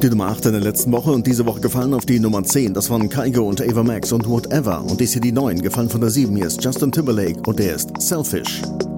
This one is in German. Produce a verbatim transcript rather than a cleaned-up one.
Die Nummer acht in der letzten Woche und diese Woche gefallen auf die Nummer zehn. Das waren Kygo und Ava Max und Whatever. Und dies hier die neun gefallen von der sieben. Hier ist Justin Timberlake und der ist Selfish.